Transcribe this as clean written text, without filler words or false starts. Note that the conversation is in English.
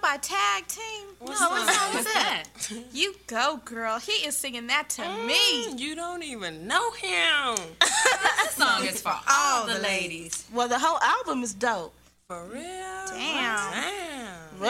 by Tag Team? What song is that? You go, girl. He is singing that to me. You don't even know him. This song is for all the ladies. Well, the whole album is dope. For real? Damn. Dang.